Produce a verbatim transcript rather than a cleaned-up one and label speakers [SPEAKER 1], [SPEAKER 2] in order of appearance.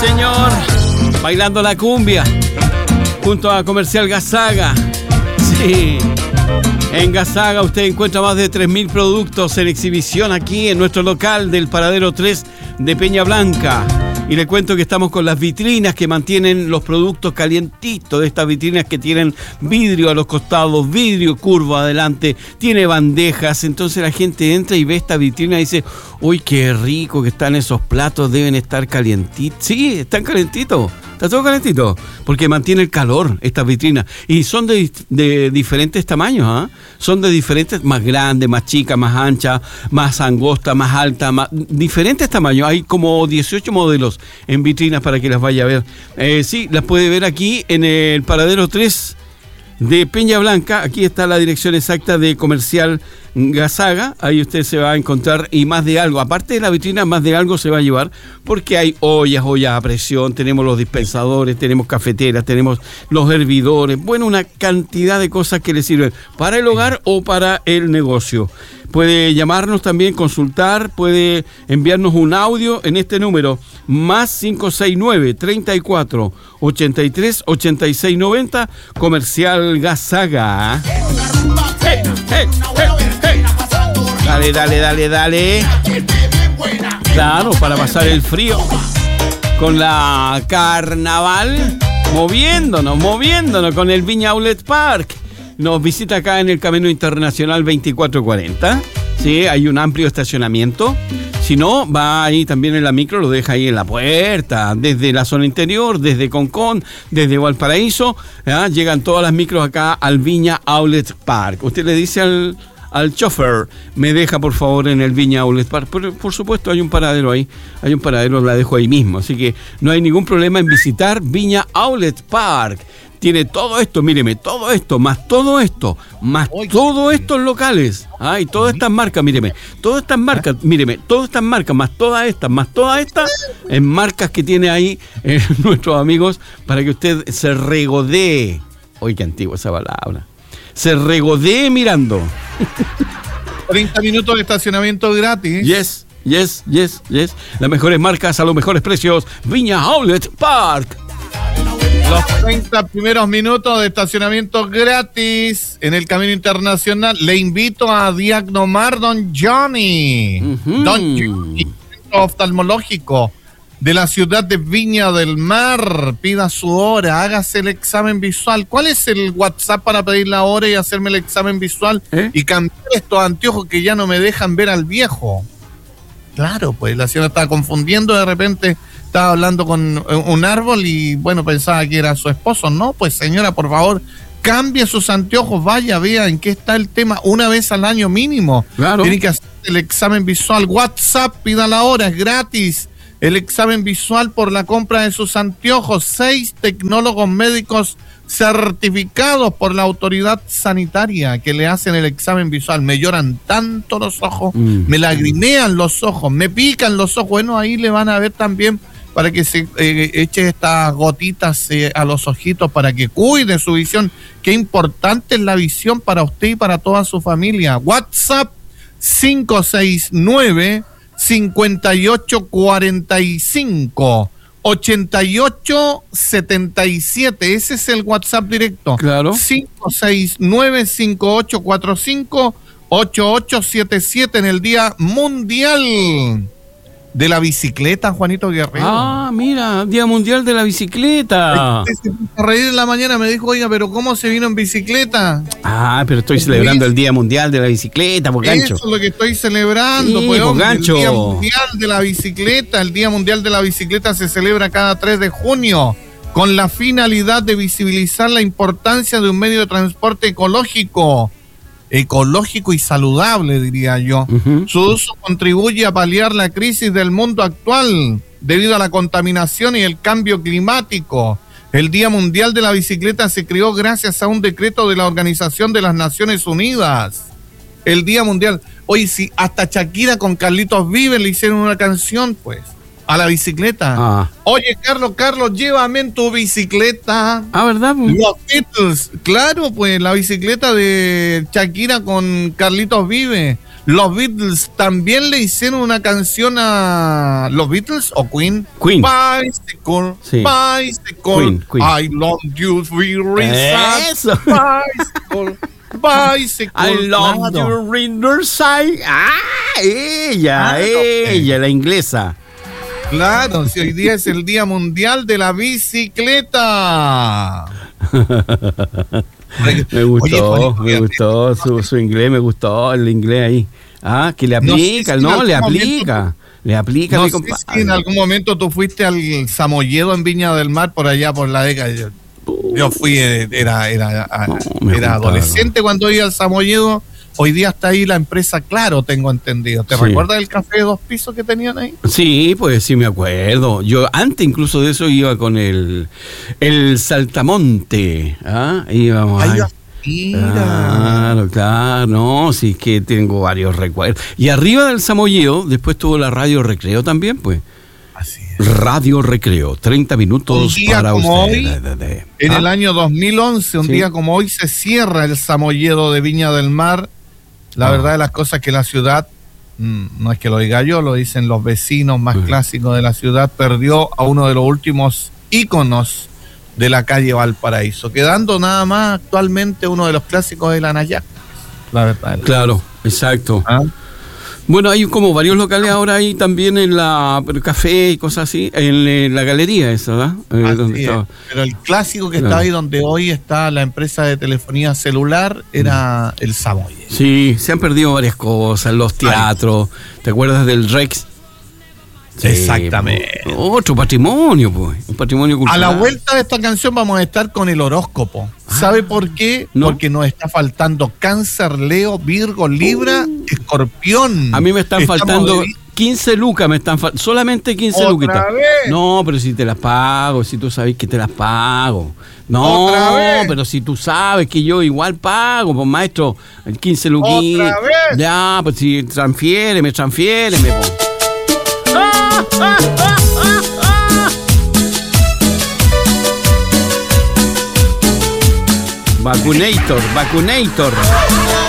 [SPEAKER 1] señor. Bailando la cumbia junto a Comercial Gazaga. Sí. En Gazaga usted encuentra más de tres mil productos en exhibición aquí en nuestro local del Paradero tres de Peña Blanca. Y le cuento que estamos con las vitrinas que mantienen los productos calientitos, de estas vitrinas que tienen vidrio a los costados, vidrio curvo adelante, tiene bandejas. Entonces la gente entra y ve esta vitrina y dice, uy, qué rico que están esos platos, deben estar calientitos. Sí, están calentitos, está todo calentito, porque mantiene el calor estas vitrinas. Y son de, de diferentes tamaños, ¿eh? Son de diferentes, más grandes, más chicas, más anchas, más angostas, más altas, más, diferentes tamaños. Hay como dieciocho modelos en vitrinas para que las vaya a ver. Eh, sí, las puede ver aquí en el Paradero tres de Peña Blanca. Aquí está la dirección exacta de Comercial Gazaga. Ahí usted se va a encontrar y más de algo. Aparte de la vitrina, más de algo se va a llevar, porque hay ollas, ollas a presión, tenemos los dispensadores, tenemos cafeteras, tenemos los hervidores. Bueno, una cantidad de cosas que le sirven para el hogar o para el negocio. Puede llamarnos también, consultar, puede enviarnos un audio en este número, más cinco seis nueve, treinta y cuatro, ochenta y tres, ochenta y seis noventa, Comercial Gazaga. Hey, hey, hey, hey. Dale, dale, dale, dale. Claro, para pasar el frío con la Carnaval, moviéndonos, moviéndonos con el Viña Outlet Park. Nos visita acá en el Camino Internacional veinticuatro cuarenta. Sí, hay un amplio estacionamiento. Si no, va ahí también en la micro, lo deja ahí en la puerta, desde la zona interior, desde Concón, desde Valparaíso, ¿ya? Llegan todas las micros acá al Viña Outlet Park. Usted le dice al, al chofer, me deja por favor en el Viña Outlet Park. Por, por supuesto, hay un paradero ahí, hay un paradero, la dejo ahí mismo. Así que no hay ningún problema en visitar Viña Outlet Park. Tiene todo esto, míreme, todo esto, más todo esto, más Oye, todos estos locales, ah, y todas estas marcas, míreme, todas estas marcas, míreme, todas estas marcas, más todas estas, más todas estas, en marcas que tiene ahí eh, nuestros amigos, para que usted se regodee. Oye, qué antigua esa palabra. Se regodee mirando.
[SPEAKER 2] treinta minutos de estacionamiento gratis.
[SPEAKER 1] Yes, yes, yes, yes. Las mejores marcas a los mejores precios. Viña Outlet Park.
[SPEAKER 2] Los treinta primeros minutos de estacionamiento gratis en el Camino Internacional. Le invito a diagnomar Don Johnny. Uh-huh. Don Johnny, centro oftalmológico de la ciudad de Viña del Mar. Pida su hora, hágase el examen visual. ¿Cuál es el WhatsApp para pedir la hora y hacerme el examen visual? ¿Eh? Y cambiar estos anteojos que ya no me dejan ver al viejo. Claro, pues la señora estaba confundiendo, de repente estaba hablando con un árbol y bueno, pensaba que era su esposo. No, pues señora, por favor, cambie sus anteojos, vaya, vea en qué está el tema, una vez al año mínimo. Claro. Tiene que hacer el examen visual. WhatsApp, pida la hora, es gratis. El examen visual por la compra de sus anteojos. Seis tecnólogos médicos certificados por la autoridad sanitaria que le hacen el examen visual. Me lloran tanto los ojos, mm. me lagrimean los ojos, me pican los ojos. Bueno, ahí le van a ver también para que se eh, eche estas gotitas eh, a los ojitos para que cuide su visión. Qué importante es la visión para usted y para toda su familia. WhatsApp cinco seis nueve, cinco ocho cuatro cinco, ochenta y ocho setenta y siete. Ese es el WhatsApp directo.
[SPEAKER 1] Claro.
[SPEAKER 2] cinco seis nueve, cinco ocho cuatro cinco, ocho ocho siete siete en el Día Mundial de la Bicicleta, Juanito Guerrero.
[SPEAKER 1] Ah, mira, Día Mundial de la Bicicleta.
[SPEAKER 2] Se puso a reír en la mañana, me dijo, oiga, pero ¿cómo se vino en bicicleta?
[SPEAKER 1] Ah, pero estoy celebrando el Día Mundial de la Bicicleta, por gancho.
[SPEAKER 2] Eso es lo que estoy celebrando,
[SPEAKER 1] sí,
[SPEAKER 2] pues,
[SPEAKER 1] por
[SPEAKER 2] hombre,
[SPEAKER 1] gancho.
[SPEAKER 2] El Día Mundial de la Bicicleta. El Día Mundial de la Bicicleta se celebra cada tres de junio con la finalidad de visibilizar la importancia de un medio de transporte ecológico. ecológico y saludable, diría yo. Uh-huh. Su uso contribuye a paliar la crisis del mundo actual debido a la contaminación y el cambio climático. El Día Mundial de la Bicicleta se creó gracias a un decreto de la Organización de las Naciones Unidas. El Día Mundial, oye, si hasta Shakira con Carlitos Vives le hicieron una canción, pues, a la bicicleta. Ah. Oye, Carlos, Carlos, llévame en tu bicicleta.
[SPEAKER 1] Ah, ¿verdad?
[SPEAKER 2] Los Beatles, claro, pues, la bicicleta de Shakira con Carlitos Vives. Los Beatles también le hicieron una canción a los Beatles o Queen.
[SPEAKER 1] Queen.
[SPEAKER 2] Bicycle,
[SPEAKER 1] Sí.
[SPEAKER 2] bicycle.
[SPEAKER 1] Queen, Queen.
[SPEAKER 2] I love you, we reason.
[SPEAKER 1] Eso.
[SPEAKER 2] Bicycle, bicycle.
[SPEAKER 1] I love
[SPEAKER 2] Claro.
[SPEAKER 1] you, Riverside. Ah, ella,
[SPEAKER 2] Ah,
[SPEAKER 1] ella, la inglesa.
[SPEAKER 2] Claro, si hoy día es el Día Mundial de la Bicicleta.
[SPEAKER 1] Me gustó,
[SPEAKER 2] Oye,
[SPEAKER 1] me
[SPEAKER 2] fíjate,
[SPEAKER 1] gustó su, su inglés, me gustó el inglés ahí. Ah, que le
[SPEAKER 2] No sé
[SPEAKER 1] aplica,
[SPEAKER 2] si en
[SPEAKER 1] no,
[SPEAKER 2] algún
[SPEAKER 1] le
[SPEAKER 2] momento
[SPEAKER 1] aplica. Le aplica,
[SPEAKER 2] No
[SPEAKER 1] mi
[SPEAKER 2] sé
[SPEAKER 1] compadre.
[SPEAKER 2] si en algún momento tú fuiste al Samoyedo en Viña del Mar por allá por la década. Yo, yo fui, eh, era, era,
[SPEAKER 1] No, me
[SPEAKER 2] era
[SPEAKER 1] juntaron.
[SPEAKER 2] adolescente cuando iba al Samoyedo. Hoy día está ahí la empresa Claro, tengo entendido. ¿Te
[SPEAKER 1] Sí.
[SPEAKER 2] recuerdas del café de dos pisos que tenían ahí?
[SPEAKER 1] Sí, pues sí me acuerdo. Yo antes incluso de eso iba con el, el saltamonte. ¿Ah? Íbamos
[SPEAKER 2] Ay,
[SPEAKER 1] ahí.
[SPEAKER 2] mira.
[SPEAKER 1] Claro, claro, no, sí es que tengo varios recuerdos. Y arriba del Samoyeo, después tuvo la Radio Recreo también, pues.
[SPEAKER 2] Así es.
[SPEAKER 1] Radio Recreo, treinta minutos
[SPEAKER 2] Un día
[SPEAKER 1] para
[SPEAKER 2] como
[SPEAKER 1] usted.
[SPEAKER 2] hoy,
[SPEAKER 1] De- de- de-
[SPEAKER 2] En
[SPEAKER 1] ¿Ah?
[SPEAKER 2] el año dos mil once, un
[SPEAKER 1] Sí.
[SPEAKER 2] día como hoy, se cierra el Samoyedo de Viña del Mar. La
[SPEAKER 1] Ah.
[SPEAKER 2] verdad de las cosas que la ciudad, mm, no es que lo diga yo, lo dicen los vecinos más
[SPEAKER 1] Ujú.
[SPEAKER 2] clásicos de la ciudad, perdió a uno de los últimos íconos de la calle Valparaíso, quedando nada más actualmente uno de los clásicos de la Nayac. La verdad.
[SPEAKER 1] Claro, exacto.
[SPEAKER 2] ¿Ah?
[SPEAKER 1] Bueno, hay como varios locales ahora ahí también en la el café y cosas así, en eh, la galería esa, ¿verdad? Eh,
[SPEAKER 2] Así
[SPEAKER 1] donde
[SPEAKER 2] es.
[SPEAKER 1] estaba.
[SPEAKER 2] Pero el clásico que
[SPEAKER 1] Claro.
[SPEAKER 2] está ahí donde hoy está la empresa de telefonía celular era el Samoyedo.
[SPEAKER 1] Sí, se han perdido varias cosas, los teatros, ¿te acuerdas del Rex? Sí,
[SPEAKER 2] Exactamente.
[SPEAKER 1] pues, otro patrimonio, pues, un patrimonio
[SPEAKER 2] A
[SPEAKER 1] cultural.
[SPEAKER 2] la vuelta de esta canción vamos a estar con el horóscopo. ¿Sabe por qué?
[SPEAKER 1] ¿no?
[SPEAKER 2] Porque nos está faltando Cáncer, Leo, Virgo, Libra, Escorpión.
[SPEAKER 1] A mí me están
[SPEAKER 2] Estamos
[SPEAKER 1] faltando
[SPEAKER 2] de-
[SPEAKER 1] quince lucas, me están fal- solamente quince
[SPEAKER 2] ¿Otra
[SPEAKER 1] luquitas.
[SPEAKER 2] vez?
[SPEAKER 1] No, pero si te las pago, si tú sabes que te las pago. No,
[SPEAKER 2] ¿Otra vez?
[SPEAKER 1] pero si tú sabes que yo igual pago, pues maestro, quince luquitas.
[SPEAKER 2] ¿Otra vez?
[SPEAKER 1] Ya, pues si transfiéreme, transfiéreme, pues. Vacunator, vacunator.